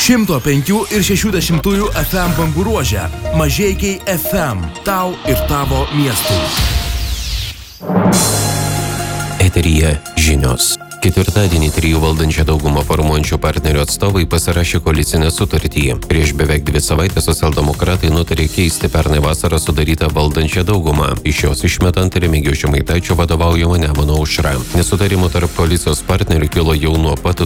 105,6 FM bangų ruože. Mažeikiai FM. Tau ir tavo miestui. Eteryje žinios. Ketvirtadienį 3 valdančią daugumą formuojančių partnerių atstovai pasirašė koalicinę sutartį. Prieš beveik 2 savaitės socialdemokratai nutarė keisti pernai vasarą sudarytą valdančią daugumą, iš jos išmetant Remigijų Žemaitaičio vadovaujamą Nemuno aušrą. Nesutarimų tarp koalicijos partnerių kilo jau nuo pat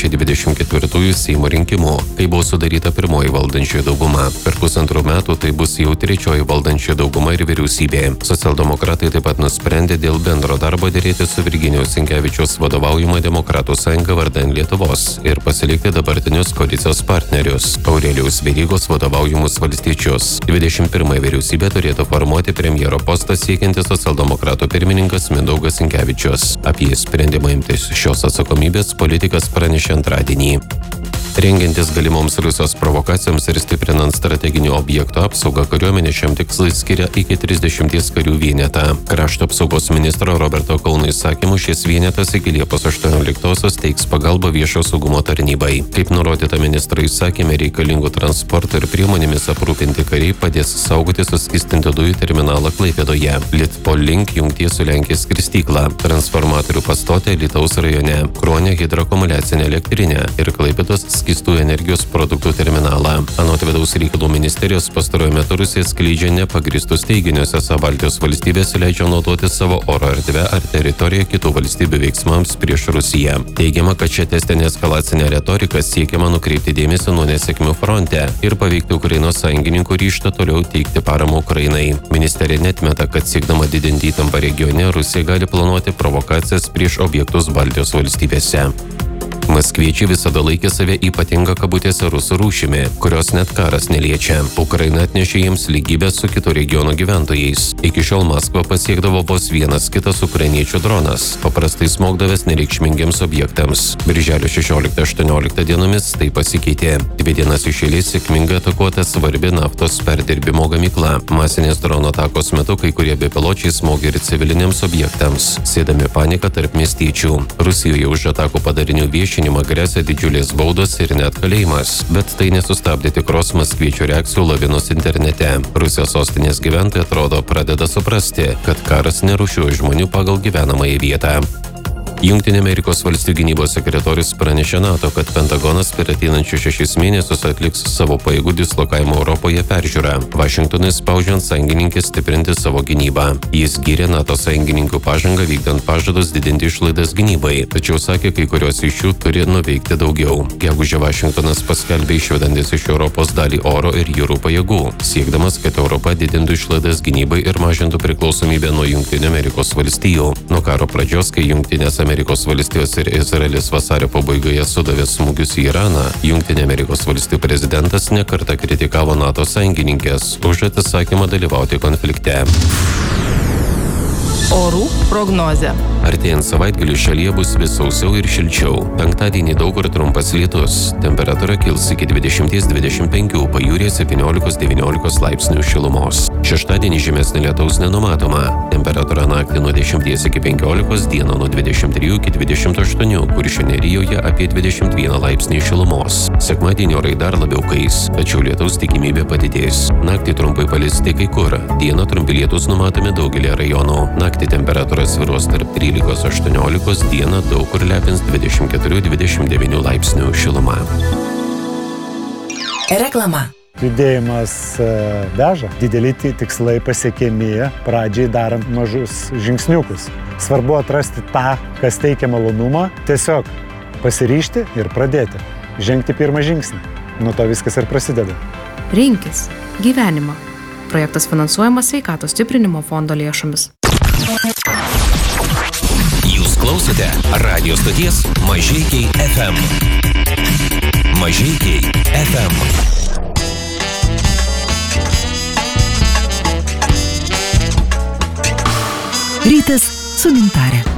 2024 Seimo rinkimų, kai buvo sudaryta pirmoji valdančioji dauguma. Per 1,5 metų tai bus jau 3 valdančioji dauguma ir vyriausybė. Socialdemokratai taip pat nusprendė dėl bendro darbo derėti su Virginijaus Sinkevičiaus vadovaujama Demokratų sąjunga vardan Lietuvos ir pasilikti dabartinius koalicijos partnerius Aurelijaus Verygos vadovaujamus valstiečius. 21 vyriausybę turėtų formuoti premjero postą siekiantis socialdemokratų pirmininkas Mindaugas Sinkevičius. Apie sprendimą imtis šios atsakomybės politikas pranešė antradienį. Rengiantis galimoms Rusijos provokacijoms ir stiprinant strateginių objektų apsaugą, kariuomenė šiam tikslui skiria iki 30 karių vienetą. Krašto apsaugos ministro Roberto Kauno įsakymu šis vienetas iki Liepos 18-osios teiks pagalbą viešo saugumo tarnybai. Kaip nurodyta ministro įsakyme, reikalingų transporto ir priemonėmis aprūpinti kariai padės saugoti suskystintų dujų terminalą Klaipėdoje, Litpol link jungties su Lenkijos skristyklą, transformatorių pastotę Alytaus rajone, Kruonio hidroakumuliacinę elektrinę ir Klaipėdos skystų energijos produktų terminalą. Anot vidaus reikalų ministerijos pastaruoju metu Rusija skleidžia nepagristus teiginius, esą Baltijos valstybės leidžia naudoti savo oro erdvę ar teritoriją kitų valstybių veiksmams prieš Rusiją. Teigiama, kad šią testinę eskalacinę retoriką siekiama nukreipti dėmesį nuo nesėkmių fronte ir paveikti Ukrainos sąjungininkų ryžtą toliau teikti paramą Ukrainai. Ministerija netmeta, kad siekdama didinti įtampą regione, Rusija gali planuoti provokacijas prieš objektus Baltijos valstybėse. Maskviečiai visada laikė save ypatingą kabutėse rusų rūšimi, kurios net karas neliečia. Ukraina atnešė jiems lygybę su kitų regionų gyventojais. Iki šiol Maskvą pasiekdavo vos vienas kitas ukrainiečių dronas, paprastai smogdavęs nereikšmingiems objektams. Birželio 16-18 dienomis tai pasikeitė. 2 dienas iš eilės sėkmingai atakuota svarbi naftos perdirbimo gamykla. Masinės drono atakos metu kai kurie bepiločiai smogė ir civiliniams objektams, sėdami paniką tarp miestiečių. Rusijoje už atakų padarinių viešinimą gresia didžiulės baudos ir net kalėjimas, bet tai nesustabdė tikros maskviečių reakcijų lavinos internete. Rusijos sostinės gyventojai atrodo pradeda suprasti, kad karas nerūšiuoja žmonių pagal gyvenamąją vietą. Jungtinių Amerikos valstijų gynybos sekretorius pranešė NATO, kad Pentagonas per ateinančius 6 mėnesius atliks savo pajėgų dislokavimo Europoje peržiūrą, Vašingtonui spaudžiant sąjungininkę stiprinti savo gynybą. Jis gyrė NATO sąjungininkų pažangą vykdant pažadus didinti išlaidas gynybai, tačiau sakė, kai kurios iš jų turi nuveikti daugiau. Gegužę Vašingtonas paskelbė išvedantis iš Europos dalį oro ir jūrų pajėgų, siekdamas, kad Europa didintų išlaidas gynybai ir mažintų priklausomybę nuo Jungtinių Amerikos valstijų. Nuo karo pradžios, kai Jungtinės Amerikos valstijos ir Izraelis vasario pabaigoje sudavė smūgius į Iraną, Jungtinių Amerikos valstijų prezidentas nekartą kritikavo NATO sąjungininkės už atsisakymą dalyvauti konflikte. Orų prognozė. Artėjant savaitgaliui šalyje bus vis sausiau ir šilčiau. Penktadienį daug kur trumpas lietus. Temperatūra kils iki 20-25, pajūryje 17-19 laipsnių šilumos. Šeštadienį žymesnė lietaus nenumatoma. Temperatūra naktį nuo 10 iki 15, dieną nuo 23 iki 28, Kuršių nerijoje apie 21 laipsnį šilumos. Sekmadienį orai dar labiau kais, tačiau lietaus tikimybė padidės. Naktį trumpai palis tik kai kur. Dieną trumpi lietus numatomi daugelį rajonų. Naktį temperatūra svyruos tarp 13-18, dieną daug kur lepins 24-29 laipsnių šiluma. Reklama. Judėjimas veža, dideli tikslai pasiekiami pradžiai darant mažus žingsniukus. Svarbu atrasti tą, kas teikia malonumą, tiesiog pasiryžti ir pradėti. Žengti pirmą žingsnį. Nuo to viskas ir prasideda. Rinkis gyvenimą. Projektas finansuojamas Sveikatos stiprinimo fondo lėšomis. Jūs klausote radio stoties Mažeikiai FM. Mažeikiai FM. Rytas su Gintarė.